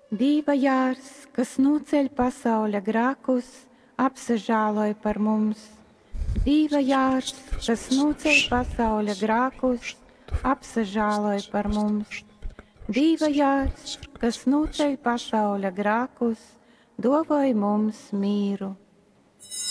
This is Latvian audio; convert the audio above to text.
Dīva jārs, kas noceļ pasaules grēkus, apsažāloj par mums. Dīva jārs, kas noceļ pasaules grēkus, apsažāloj par mums. Dīva jārs, kas noceļ pasaules grēkus, dāvāj mums mīru.